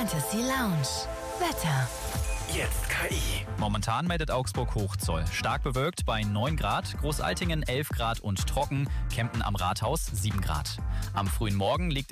Fantasy Lounge. Wetter. Jetzt KI. Momentan meldet Augsburg Hochzoll. Stark bewölkt bei 9 Grad, Großaltingen 11 Grad und trocken, Kempten am Rathaus 7 Grad. Am frühen Morgen liegt